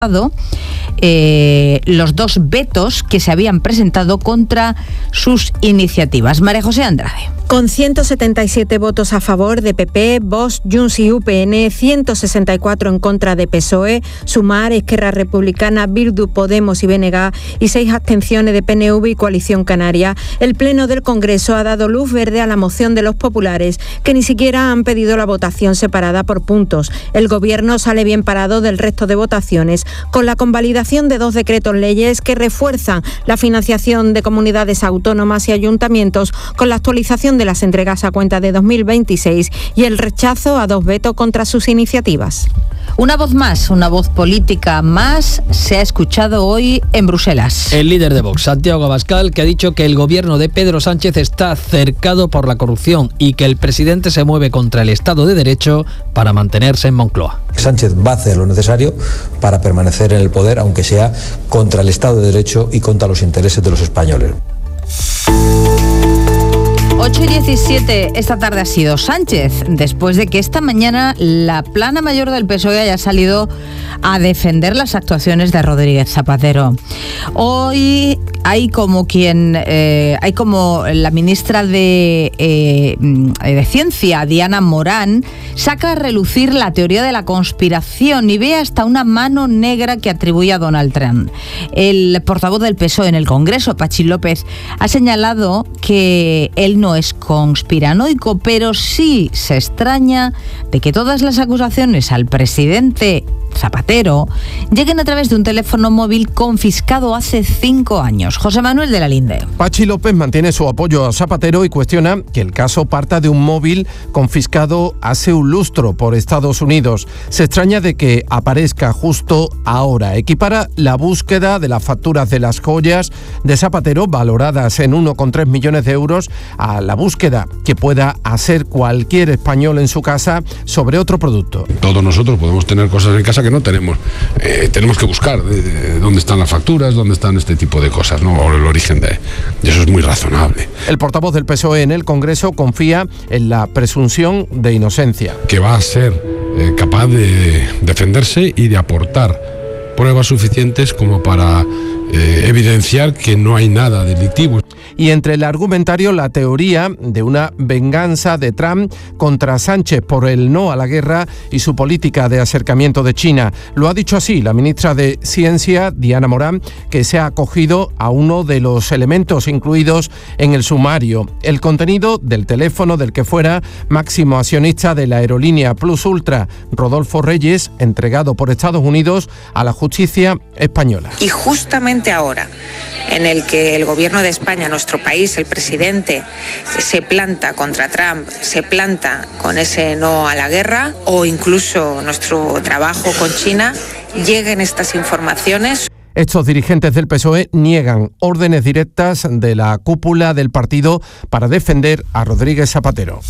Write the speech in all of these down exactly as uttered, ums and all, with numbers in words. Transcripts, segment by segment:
Eh, los dos vetos que se habían presentado contra sus iniciativas. María José Andrade. Con ciento setenta y siete votos a favor de P P, Vox, Junts y U P N, ciento sesenta y cuatro en contra de P S O E, Sumar, Esquerra Republicana, Bildu, Podemos y B N G y seis abstenciones de P N V y Coalición Canaria, el Pleno del Congreso ha dado luz verde a la moción de los populares, que ni siquiera han pedido la votación separada por puntos. El Gobierno sale bien parado del resto de votaciones, con la convalidación de dos decretos leyes que refuerzan la financiación de comunidades autónomas y ayuntamientos con la actualización de las entregas a cuenta de dos mil veintiséis y el rechazo a dos vetos contra sus iniciativas. Una voz más, una voz política más se ha escuchado hoy en Bruselas. El líder de Vox, Santiago Abascal, que ha dicho que el gobierno de Pedro Sánchez está cercado por la corrupción y que el presidente se mueve contra el Estado de Derecho para mantenerse en Moncloa. Sánchez va a hacer lo necesario para permanecer en el poder, aunque sea contra el Estado de Derecho y contra los intereses de los españoles. ocho y diecisiete, esta tarde ha sido Sánchez, después de que esta mañana la plana mayor del P S O E haya salido a defender las actuaciones de Rodríguez Zapatero. Hoy hay como quien, eh, hay como la ministra de, eh, de Ciencia, Diana Morán, saca a relucir la teoría de la conspiración y ve hasta una mano negra que atribuye a Donald Trump. El portavoz del P S O E en el Congreso, Pachi López, ha señalado que él no es conspiranoico, pero sí se extraña de que todas las acusaciones al presidente Zapatero lleguen a través de un teléfono móvil confiscado hace cinco años. José Manuel de la Linde. Pachi López mantiene su apoyo a Zapatero y cuestiona que el caso parta de un móvil confiscado hace un lustro por Estados Unidos. Se extraña de que aparezca justo ahora. Equipara la búsqueda de las facturas de las joyas de Zapatero, valoradas en uno coma tres millones de euros, a la búsqueda que pueda hacer cualquier español en su casa sobre otro producto. Todos nosotros podemos tener cosas en casa que no tenemos. Eh, tenemos que buscar eh, dónde están las facturas, dónde están este tipo de cosas, ¿no? O el origen de... Y eso es muy razonable. El portavoz del P S O E en el Congreso confía en la presunción de inocencia. Que va a ser eh, capaz de defenderse y de aportar pruebas suficientes como para eh, evidenciar que no hay nada delictivo. Y entre el argumentario, la teoría de una venganza de Trump contra Sánchez por el no a la guerra y su política de acercamiento de China. Lo ha dicho así la ministra de Ciencia, Diana Morán, que se ha acogido a uno de los elementos incluidos en el sumario: el contenido del teléfono del que fuera máximo accionista de la aerolínea Plus Ultra, Rodolfo Reyes, entregado por Estados Unidos a la justicia española. Y justamente ahora, en el que el gobierno de España, nuestro país, el presidente, se planta contra Trump, se planta con ese no a la guerra, o incluso nuestro trabajo con China, lleguen estas informaciones. Estos dirigentes del P S O E niegan órdenes directas de la cúpula del partido para defender a Rodríguez Zapatero.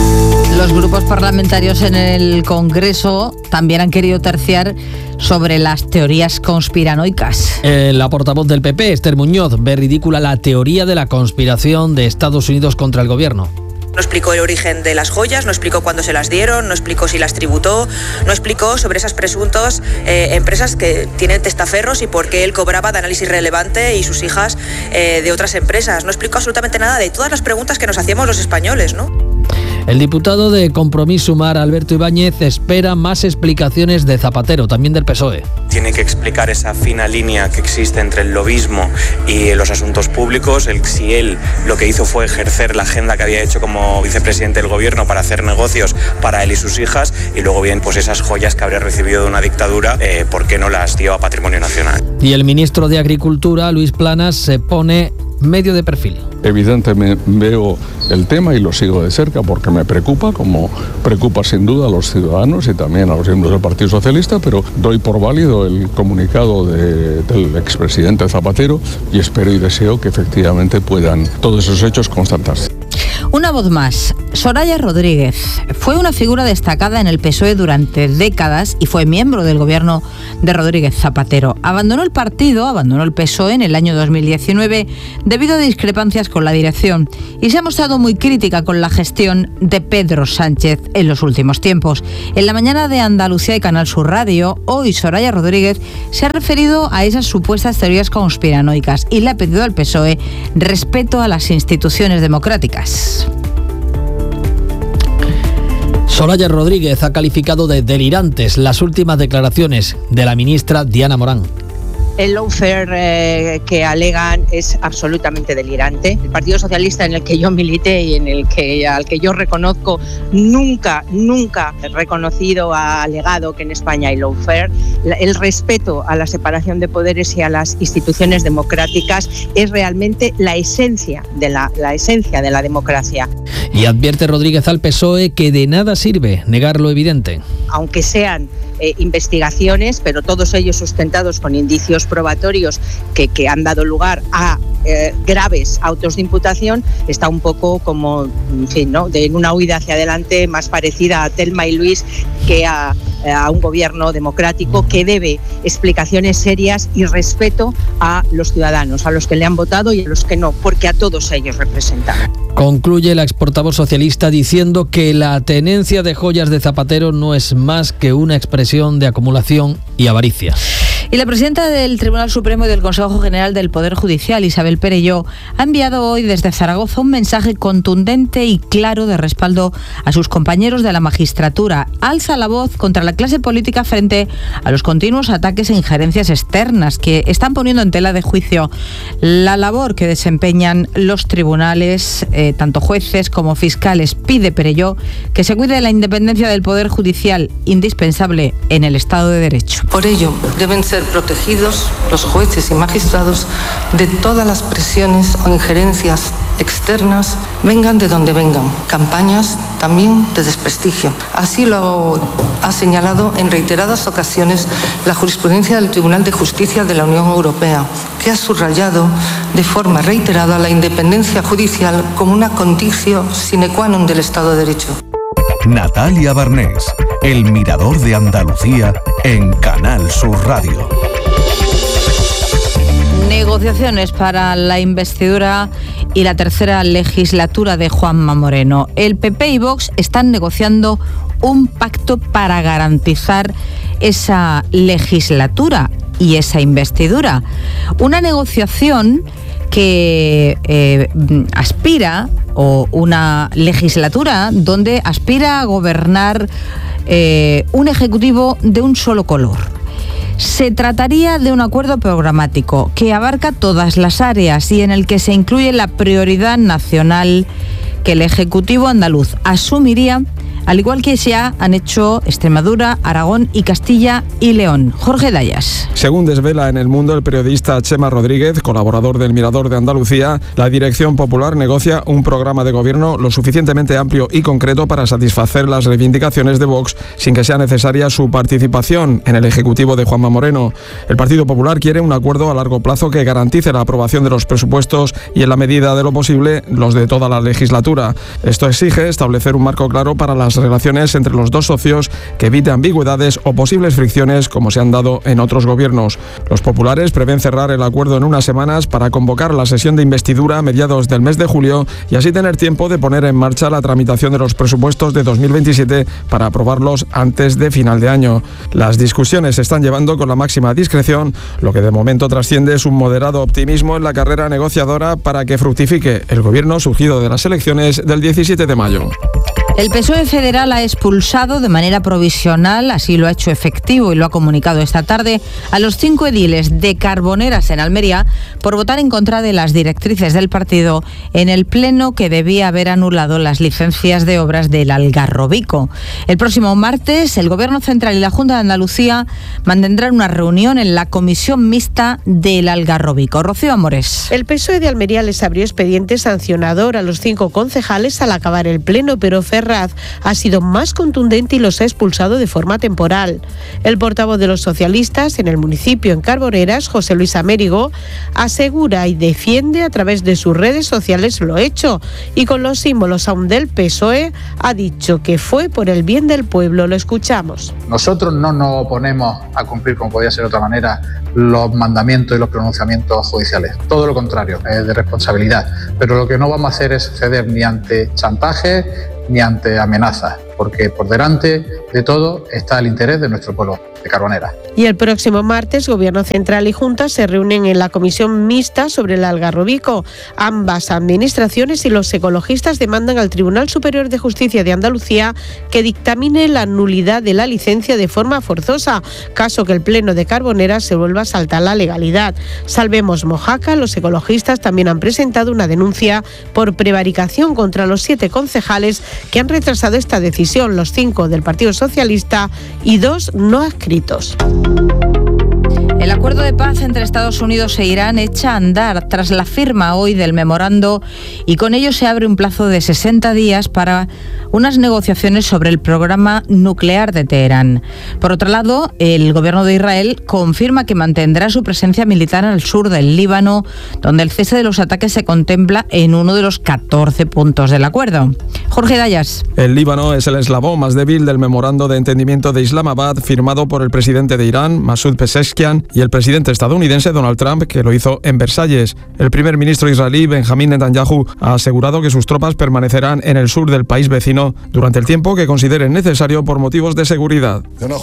Los grupos parlamentarios en el Congreso también han querido terciar sobre las teorías conspiranoicas. Eh, la portavoz del P P, Esther Muñoz, ve ridícula la teoría de la conspiración de Estados Unidos contra el gobierno. No explicó el origen de las joyas, no explicó cuándo se las dieron, no explicó si las tributó, no explicó sobre esas presuntas eh, empresas que tienen testaferros y por qué él cobraba de análisis relevante y sus hijas eh, de otras empresas. No explicó absolutamente nada de todas las preguntas que nos hacíamos los españoles, ¿no? El diputado de Compromís Sumar, Alberto Ibáñez, espera más explicaciones de Zapatero, también del P S O E. Tiene que explicar esa fina línea que existe entre el lobismo y los asuntos públicos, el, si él lo que hizo fue ejercer la agenda que había hecho como vicepresidente del gobierno para hacer negocios para él y sus hijas, y luego bien, pues esas joyas que habría recibido de una dictadura, eh, ¿por qué no las dio a Patrimonio Nacional? Y el ministro de Agricultura, Luis Planas, se pone medio de perfil. Evidentemente veo el tema y lo sigo de cerca porque me preocupa, como preocupa sin duda a los ciudadanos y también a los miembros del Partido Socialista, pero doy por válido el comunicado de, del expresidente Zapatero y espero y deseo que efectivamente puedan todos esos hechos constatarse. Una voz más. Soraya Rodríguez fue una figura destacada en el P S O E durante décadas y fue miembro del gobierno de Rodríguez Zapatero. Abandonó el partido, abandonó el P S O E en el año dos mil diecinueve debido a discrepancias con la dirección y se ha mostrado muy crítica con la gestión de Pedro Sánchez en los últimos tiempos. En la mañana de Andalucía y Canal Sur Radio, hoy Soraya Rodríguez se ha referido a esas supuestas teorías conspiranoicas y le ha pedido al P S O E respeto a las instituciones democráticas. Soraya Rodríguez ha calificado de delirantes las últimas declaraciones de la ministra Diana Morán. El lawfare eh, que alegan es absolutamente delirante. El Partido Socialista en el que yo milité y en el que al que yo reconozco nunca, nunca he reconocido, ha alegado que en España hay lawfare. El respeto a la separación de poderes y a las instituciones democráticas es realmente la esencia de la, la esencia de la democracia. Y advierte Rodríguez al P S O E que de nada sirve negar lo evidente. Aunque sean eh, investigaciones, pero todos ellos sustentados con indicios probatorios que, que han dado lugar a eh, graves autos de imputación, está un poco como, en fin, ¿no?, de una huida hacia adelante más parecida a Thelma y Luis que a, a un gobierno democrático que debe explicaciones serias y respeto a los ciudadanos, a los que le han votado y a los que no, porque a todos ellos representan. Concluye la exportavoz socialista diciendo que la tenencia de joyas de Zapatero no es más que una expresión de acumulación y avaricia. Y la presidenta del Tribunal Supremo y del Consejo General del Poder Judicial, Isabel Perelló, ha enviado hoy desde Zaragoza un mensaje contundente y claro de respaldo a sus compañeros de la magistratura. Alza la voz contra la clase política frente a los continuos ataques e injerencias externas que están poniendo en tela de juicio la labor que desempeñan los tribunales, eh, tanto jueces como fiscales. Pide Perelló que se cuide de la independencia del Poder Judicial, indispensable en el Estado de Derecho. Por ello, deben ser protegidos los jueces y magistrados de todas las presiones o injerencias externas, vengan de donde vengan, campañas también de desprestigio. Así lo ha señalado en reiteradas ocasiones la jurisprudencia del Tribunal de Justicia de la Unión Europea, que ha subrayado de forma reiterada la independencia judicial como una conditio sine qua non del Estado de Derecho. Natalia Barnés, El Mirador de Andalucía en Canal Sur Radio. Negociaciones para la investidura y la tercera legislatura de Juanma Moreno. El P P y Vox están negociando un pacto para garantizar esa legislatura y esa investidura. Una negociación que eh, aspira, o una legislatura donde aspira a gobernar eh, un ejecutivo de un solo color. Se trataría de un acuerdo programático que abarca todas las áreas y en el que se incluye la prioridad nacional que el Ejecutivo andaluz asumiría, al igual que ya han hecho Extremadura, Aragón y Castilla y León. Jorge Dayas. Según desvela en El Mundo el periodista Chema Rodríguez, colaborador del Mirador de Andalucía, la Dirección Popular negocia un programa de gobierno lo suficientemente amplio y concreto para satisfacer las reivindicaciones de Vox sin que sea necesaria su participación en el Ejecutivo de Juanma Moreno. El Partido Popular quiere un acuerdo a largo plazo que garantice la aprobación de los presupuestos y, en la medida de lo posible, los de toda la legislatura. Esto exige establecer un marco claro para las relaciones entre los dos socios que evite ambigüedades o posibles fricciones como se han dado en otros gobiernos. Los populares prevén cerrar el acuerdo en unas semanas para convocar la sesión de investidura a mediados del mes de julio y así tener tiempo de poner en marcha la tramitación de los presupuestos de dos mil veintisiete para aprobarlos antes de final de año. Las discusiones se están llevando con la máxima discreción, lo que de momento trasciende es un moderado optimismo en la carrera negociadora para que fructifique el gobierno surgido de las elecciones del diecisiete de mayo. El P S O E federal ha expulsado de manera provisional, así lo ha hecho efectivo y lo ha comunicado esta tarde, a los cinco ediles de Carboneras en Almería por votar en contra de las directrices del partido en el pleno que debía haber anulado las licencias de obras del Algarrobico. El próximo martes, el Gobierno Central y la Junta de Andalucía mantendrán una reunión en la Comisión Mixta del Algarrobico. Rocío Amores. El P S O E de Almería les abrió expediente sancionador a los cinco concejales al acabar el pleno, pero Fer Ferraz ha sido más contundente y los ha expulsado de forma temporal. El portavoz de los socialistas en el municipio, en Carboneras, José Luis Amérigo, asegura y defiende a través de sus redes sociales lo hecho y con los símbolos aún del P S O E ha dicho que fue por el bien del pueblo. Lo escuchamos. Nosotros no nos oponemos a cumplir, como podía ser de otra manera, los mandamientos y los pronunciamientos judiciales. Todo lo contrario, es de responsabilidad. Pero lo que no vamos a hacer es ceder ni ante chantaje ni ante amenazas, porque por delante de todo está el interés de nuestro pueblo de Carboneras. Y el próximo martes, Gobierno Central y Junta se reúnen en la comisión mixta sobre el Algarrobico. Ambas administraciones y los ecologistas demandan al Tribunal Superior de Justicia de Andalucía que dictamine la nulidad de la licencia de forma forzosa, caso que el Pleno de Carboneras se vuelva a saltar la legalidad. Salvemos Mojácar, los ecologistas también han presentado una denuncia por prevaricación contra los siete concejales que han retrasado esta decisión, los cinco del Partido Socialista y dos no adscritos. El acuerdo de paz entre Estados Unidos e Irán echa a andar tras la firma hoy del memorando y con ello se abre un plazo de sesenta días para unas negociaciones sobre el programa nuclear de Teherán. Por otro lado, el gobierno de Israel confirma que mantendrá su presencia militar al sur del Líbano, donde el cese de los ataques se contempla en uno de los catorce puntos del acuerdo. Jorge Dayas. El Líbano es el eslabón más débil del memorando de entendimiento de Islamabad firmado por el presidente de Irán, Masoud Pezeshkian, y el presidente estadounidense Donald Trump, que lo hizo en Versalles. El primer ministro israelí Benjamín Netanyahu ha asegurado que sus tropas permanecerán en el sur del país vecino durante el tiempo que consideren necesario por motivos de seguridad.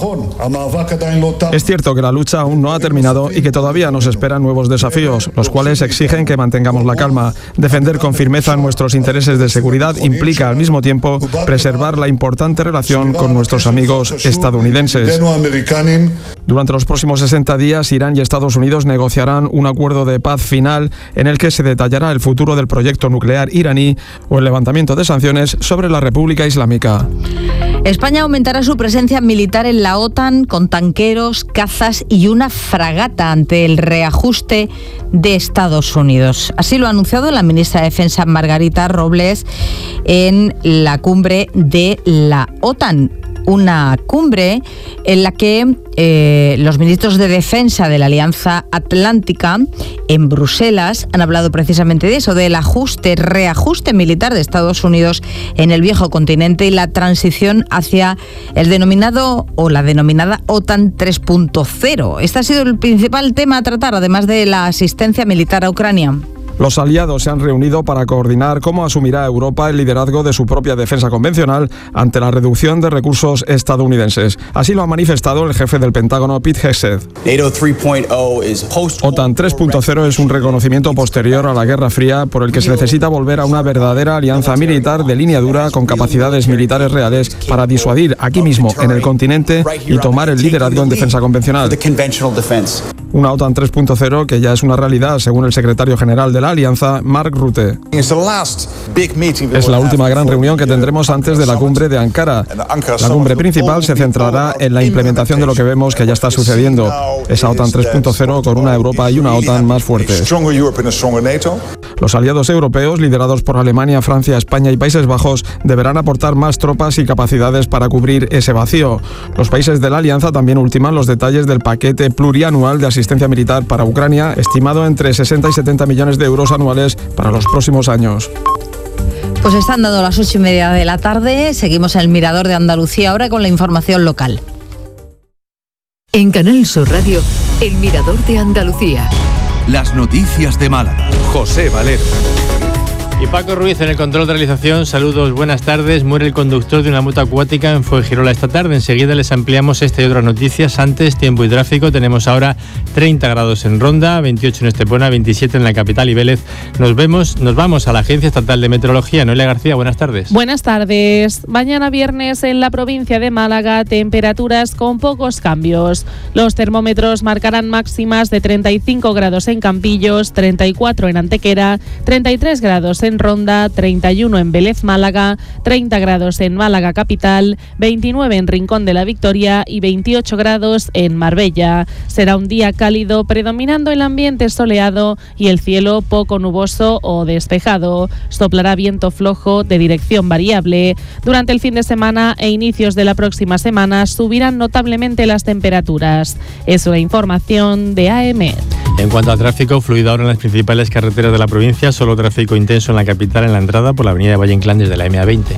Es cierto que la lucha aún no ha terminado y que todavía nos esperan nuevos desafíos, los cuales exigen que mantengamos la calma. Defender con firmeza nuestros intereses de seguridad implica al mismo tiempo preservar la importante relación con nuestros amigos estadounidenses. Durante los próximos sesenta días, Irán y Estados Unidos negociarán un acuerdo de paz final en el que se detallará el futuro del proyecto nuclear iraní o el levantamiento de sanciones sobre la República Islámica. España aumentará su presencia militar en la OTAN con tanqueros, cazas y una fragata ante el reajuste de Estados Unidos. Así lo ha anunciado la ministra de Defensa Margarita Robles en la cumbre de la OTAN. Una cumbre en la que eh, los ministros de Defensa de la Alianza Atlántica en Bruselas han hablado precisamente de eso, del ajuste, reajuste militar de Estados Unidos en el viejo continente y la transición hacia el denominado o la denominada OTAN tres punto cero. Este ha sido el principal tema a tratar, además de la asistencia militar a Ucrania. Los aliados se han reunido para coordinar cómo asumirá Europa el liderazgo de su propia defensa convencional ante la reducción de recursos estadounidenses. Así lo ha manifestado el jefe del Pentágono, Pete Hegseth. OTAN tres punto cero es un reconocimiento posterior a la Guerra Fría por el que se necesita volver a una verdadera alianza militar de línea dura con capacidades militares reales para disuadir aquí mismo en el continente y tomar el liderazgo en defensa convencional. Una OTAN tres punto cero que ya es una realidad, según el secretario general de la alianza, Mark Rutte. Es la última gran reunión que tendremos antes de la cumbre de Ankara. La cumbre principal se centrará en la implementación de lo que vemos que ya está sucediendo. Esa OTAN tres punto cero con una Europa y una OTAN más fuertes. Los aliados europeos, liderados por Alemania, Francia, España y Países Bajos, deberán aportar más tropas y capacidades para cubrir ese vacío. Los países de la alianza también ultiman los detalles del paquete plurianual de asistencia militar para Ucrania, estimado entre sesenta y setenta millones de euros anuales para los próximos años. Pues están dando las ocho y media de la tarde. Seguimos en el Mirador de Andalucía ahora con la información local. En Canal Sur Radio, el Mirador de Andalucía. Las noticias de Málaga. José Valero. Y Paco Ruiz en el control de realización. Saludos, buenas tardes. Muere el conductor de una moto acuática en Fuengirola esta tarde. Enseguida les ampliamos esta y otras noticias. Antes, tiempo y tráfico. Tenemos ahora treinta grados en Ronda, veintiocho en Estepona, veintisiete en la capital y Vélez. Nos vemos, nos vamos a la Agencia Estatal de Meteorología. Noelia García, buenas tardes. Buenas tardes. Mañana viernes en la provincia de Málaga, temperaturas con pocos cambios. Los termómetros marcarán máximas de treinta y cinco grados en Campillos, treinta y cuatro en Antequera, treinta y tres grados en en Ronda, treinta y uno en Vélez Málaga, treinta grados en Málaga capital, veintinueve en Rincón de la Victoria y veintiocho grados en Marbella. Será un día cálido, predominando el ambiente soleado y el cielo poco nuboso o despejado. Soplará viento flojo de dirección variable. Durante el fin de semana e inicios de la próxima semana subirán notablemente las temperaturas. Es una información de A E M E T. En cuanto a tráfico, fluido ahora en las principales carreteras de la provincia, solo tráfico intenso en la capital en la entrada por la avenida de Valle Inclán desde la M A veinte.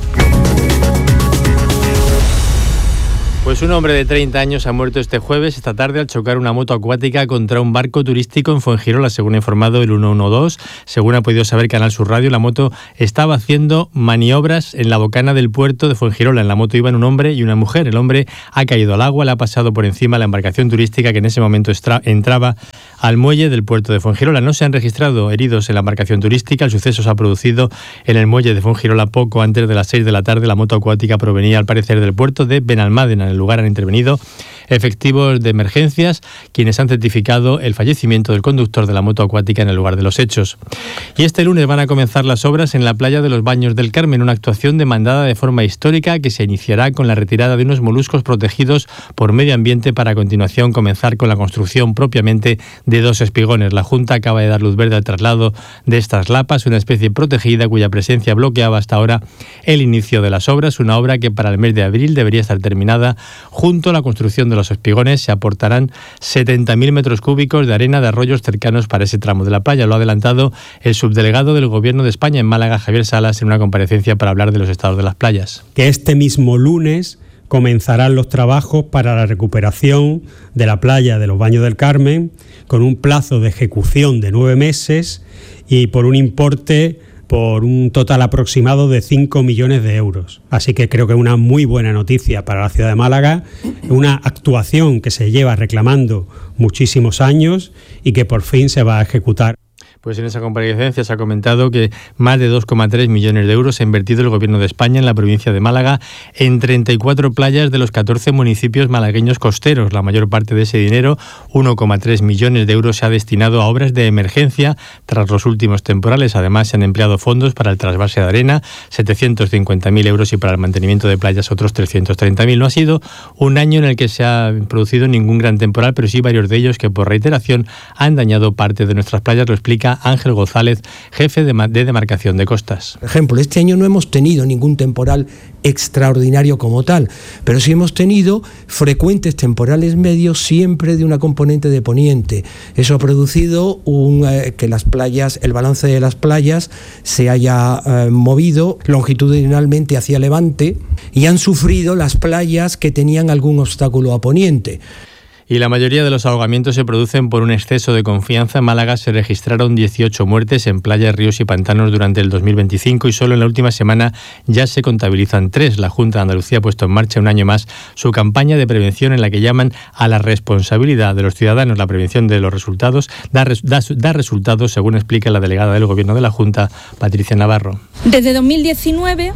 Pues un hombre de treinta años ha muerto este jueves, esta tarde, al chocar una moto acuática contra un barco turístico en Fuengirola, según ha informado el ciento doce. Según ha podido saber Canal Sur Radio, la moto estaba haciendo maniobras en la bocana del puerto de Fuengirola. En la moto iban un hombre y una mujer. El hombre ha caído al agua, le ha pasado por encima la embarcación turística que en ese momento estra- entraba al muelle del puerto de Fuengirola. No se han registrado heridos en la embarcación turística. El suceso se ha producido en el muelle de Fuengirola poco antes de las seis de la tarde. La moto acuática provenía, al parecer, del puerto de Benalmádena. En el lugar han intervenido efectivos de emergencias, quienes han certificado el fallecimiento del conductor de la moto acuática en el lugar de los hechos. Y este lunes van a comenzar las obras en la playa de los Baños del Carmen, una actuación demandada de forma histórica que se iniciará con la retirada de unos moluscos protegidos por medio ambiente para a continuación comenzar con la construcción propiamente de dos espigones. La Junta acaba de dar luz verde al traslado de estas lapas, una especie protegida cuya presencia bloqueaba hasta ahora el inicio de las obras, una obra que para el mes de abril debería estar terminada. Junto a la construcción de los espigones se aportarán setenta mil metros cúbicos de arena de arroyos cercanos para ese tramo de la playa. Lo ha adelantado el subdelegado del Gobierno de España en Málaga, Javier Salas, en una comparecencia para hablar de los estados de las playas. Que este mismo lunes comenzarán los trabajos para la recuperación de la playa de los Baños del Carmen, con un plazo de ejecución de nueve meses y por un importe por un total aproximado de cinco millones de euros. Así que creo que es una muy buena noticia para la ciudad de Málaga, una actuación que se lleva reclamando muchísimos años y que por fin se va a ejecutar. Pues en esa comparecencia se ha comentado que más de dos coma tres millones de euros ha invertido el Gobierno de España en la provincia de Málaga en treinta y cuatro playas de los catorce municipios malagueños costeros. La mayor parte de ese dinero, uno coma tres millones de euros, se ha destinado a obras de emergencia tras los últimos temporales. Además, se han empleado fondos para el trasvase de arena, setecientos cincuenta mil euros, y para el mantenimiento de playas otros trescientos treinta mil. No ha sido un año en el que se ha producido ningún gran temporal, pero sí varios de ellos que por reiteración han dañado parte de nuestras playas. Lo explica Ángel González, jefe de, de demarcación de costas. Por ejemplo, este año no hemos tenido ningún temporal extraordinario como tal, pero sí hemos tenido frecuentes temporales medios, siempre de una componente de poniente. Eso ha producido un, eh, que las playas, el balance de las playas se haya eh, movido longitudinalmente hacia levante, y han sufrido las playas que tenían algún obstáculo a poniente. Y la mayoría de los ahogamientos se producen por un exceso de confianza. En Málaga se registraron dieciocho muertes en playas, ríos y pantanos durante el dos mil veinticinco y solo en la última semana ya se contabilizan tres. La Junta de Andalucía ha puesto en marcha un año más su campaña de prevención en la que llaman a la responsabilidad de los ciudadanos. La prevención de los resultados da, da, da resultados, según explica la delegada del Gobierno de la Junta, Patricia Navarro. Desde dos mil diecinueve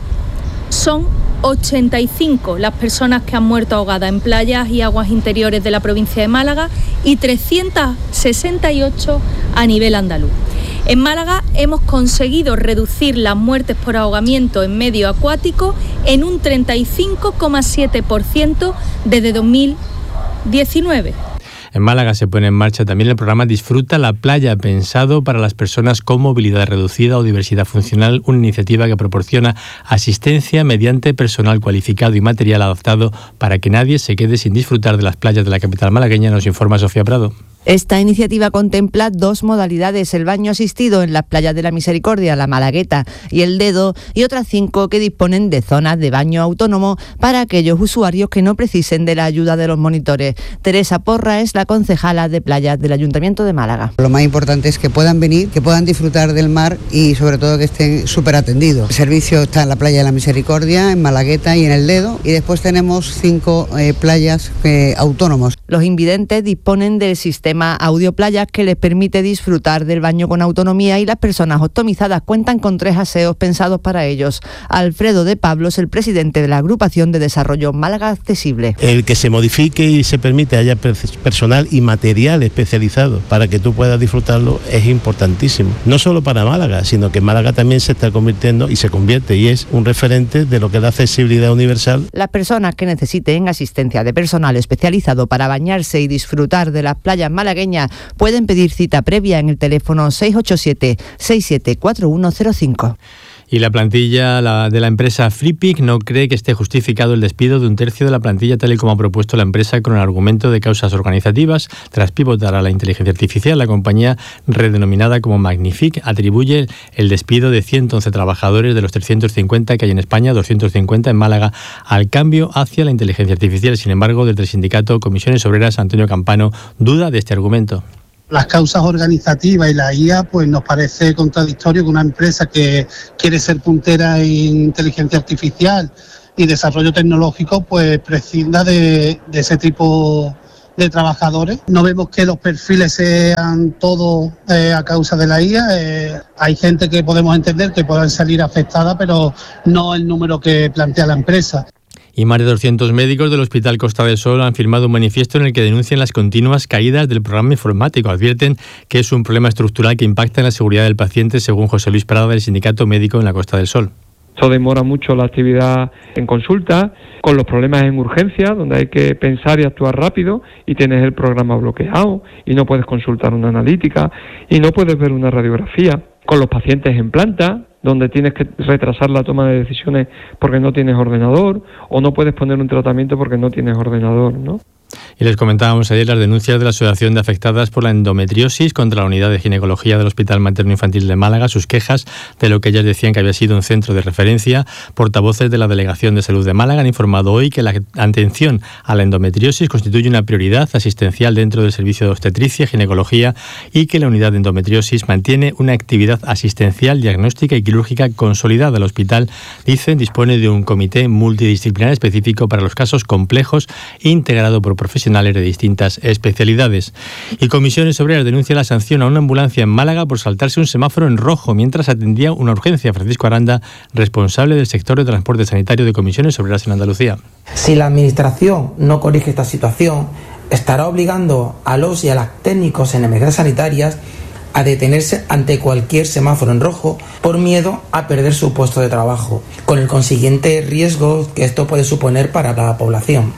son ochenta y cinco las personas que han muerto ahogadas en playas y aguas interiores de la provincia de Málaga y trescientas sesenta y ocho a nivel andaluz. En Málaga hemos conseguido reducir las muertes por ahogamiento en medio acuático en un treinta y cinco coma siete por ciento desde dos mil diecinueve. En Málaga se pone en marcha también el programa Disfruta la Playa, pensado para las personas con movilidad reducida o diversidad funcional, una iniciativa que proporciona asistencia mediante personal cualificado y material adaptado para que nadie se quede sin disfrutar de las playas de la capital malagueña, nos informa Sofía Prado. Esta iniciativa contempla dos modalidades: el baño asistido en las playas de la Misericordia, la Malagueta y el Dedo, y otras cinco que disponen de zonas de baño autónomo para aquellos usuarios que no precisen de la ayuda de los monitores. Teresa Porra es la concejala de playas del Ayuntamiento de Málaga. Lo más importante es que puedan venir, que puedan disfrutar del mar y sobre todo que estén súper atendidos. El servicio está en la playa de la Misericordia, en Malagueta y en el Dedo, y después tenemos cinco eh, playas eh, autónomos. Los invidentes disponen del sistema sistema Audio Playas que les permite disfrutar del baño con autonomía, y las personas optimizadas cuentan con tres aseos pensados para ellos. Alfredo de Pablos, el presidente de la agrupación de desarrollo Málaga Accesible. El que se modifique y se permite haya personal y material especializado para que tú puedas disfrutarlo es importantísimo. No solo para Málaga, sino que Málaga también se está convirtiendo y se convierte y es un referente de lo que es la accesibilidad universal. Las personas que necesiten asistencia de personal especializado para bañarse y disfrutar de las playas malagueñas pueden pedir cita previa en el teléfono seis ocho siete, seis siete cuatro uno cero cinco. Y la plantilla la, de la empresa Freepik no cree que esté justificado el despido de un tercio de la plantilla tal y como ha propuesto la empresa con el argumento de causas organizativas. Tras pivotar a la inteligencia artificial, la compañía redenominada como Magnific atribuye el despido de ciento once trabajadores de los trescientos cincuenta que hay en España, doscientos cincuenta en Málaga, al cambio hacia la inteligencia artificial. Sin embargo, desde el sindicato Comisiones Obreras, Antonio Campano duda de este argumento. Las causas organizativas y la I A, pues nos parece contradictorio que una empresa que quiere ser puntera en inteligencia artificial y desarrollo tecnológico, pues prescinda de, de ese tipo de trabajadores. No vemos que los perfiles sean todos eh, a causa de la I A. Eh, hay gente que podemos entender que puedan salir afectada, pero no el número que plantea la empresa. Y más de doscientos médicos del Hospital Costa del Sol han firmado un manifiesto en el que denuncian las continuas caídas del programa informático. Advierten que es un problema estructural que impacta en la seguridad del paciente, según José Luis Prada, del Sindicato Médico en la Costa del Sol. Esto demora mucho la actividad en consulta, con los problemas en urgencia, donde hay que pensar y actuar rápido, y tienes el programa bloqueado, y no puedes consultar una analítica, y no puedes ver una radiografía. Con los pacientes en planta, donde tienes que retrasar la toma de decisiones porque no tienes ordenador, o no puedes poner un tratamiento porque no tienes ordenador, ¿no? Y les comentábamos ayer las denuncias de la Asociación de Afectadas por la Endometriosis contra la Unidad de Ginecología del Hospital Materno Infantil de Málaga, sus quejas de lo que ellas decían que había sido un centro de referencia. Portavoces de la Delegación de Salud de Málaga han informado hoy que la atención a la endometriosis constituye una prioridad asistencial dentro del servicio de obstetricia y ginecología, y que la unidad de endometriosis mantiene una actividad asistencial, diagnóstica y quirúrgica consolidada. El hospital, dicen, dispone de un comité multidisciplinar específico para los casos complejos, integrado por profesionales de distintas especialidades. Y Comisiones Obreras denuncia la sanción a una ambulancia en Málaga por saltarse un semáforo en rojo mientras atendía una urgencia. Francisco Aranda, responsable del sector de transporte sanitario de Comisiones Obreras en Andalucía. Si la Administración no corrige esta situación, estará obligando a los y a las técnicos en emergencias sanitarias a detenerse ante cualquier semáforo en rojo por miedo a perder su puesto de trabajo, con el consiguiente riesgo que esto puede suponer para la población.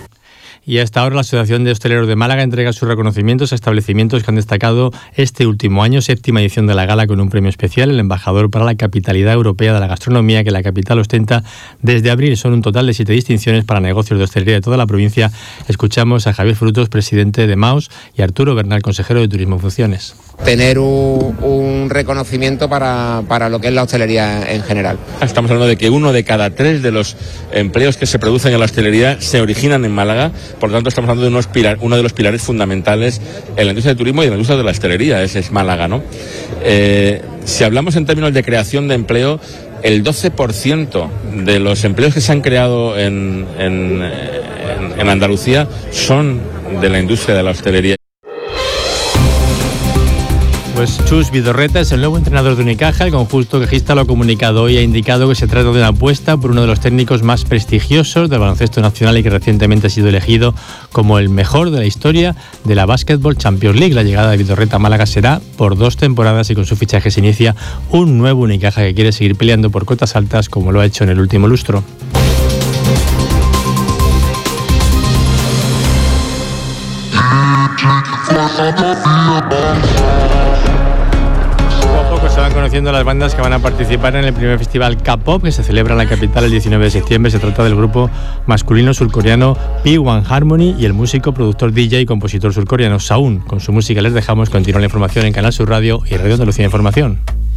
Y hasta ahora la Asociación de Hosteleros de Málaga entrega sus reconocimientos a establecimientos que han destacado este último año, séptima edición de la gala con un premio especial, el embajador para la capitalidad europea de la gastronomía, que la capital ostenta desde abril. Son un total de siete distinciones para negocios de hostelería de toda la provincia. Escuchamos a Javier Frutos, presidente de Maus, y Arturo Bernal, consejero de Turismo en Funciones. Tener un, un reconocimiento para, para lo que es la hostelería en general. Estamos hablando de que uno de cada tres de los empleos que se producen en la hostelería se originan en Málaga. Por lo tanto, estamos hablando de unos pilar, uno de los pilares fundamentales en la industria del turismo y en la industria de la hostelería, ese es Málaga, ¿no? Eh, si hablamos en términos de creación de empleo, el doce por ciento de los empleos que se han creado en, en, en, en Andalucía son de la industria de la hostelería. Pues Chus Vidorreta es el nuevo entrenador de Unicaja. El conjunto quejista lo ha comunicado hoy, ha indicado que se trata de una apuesta por uno de los técnicos más prestigiosos del baloncesto nacional y que recientemente ha sido elegido como el mejor de la historia de la Basketball Champions League. La llegada de Vidorreta a Málaga será por dos temporadas y con su fichaje se inicia un nuevo Unicaja que quiere seguir peleando por cotas altas como lo ha hecho en el último lustro. Se van conociendo las bandas que van a participar en el primer festival K-pop que se celebra en la capital el diecinueve de septiembre. Se trata del grupo masculino surcoreano P uno Harmony y el músico, productor, D J y compositor surcoreano Saun. Con su música les dejamos. Continúa la información en Canal Sur Radio y Radio Andalucía Información.